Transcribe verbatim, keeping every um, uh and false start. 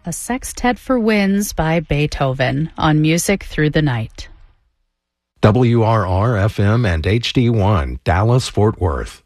A Sextet for Winds by Beethoven on Music Through the Night. W R R F M and H D one, Dallas, Fort Worth.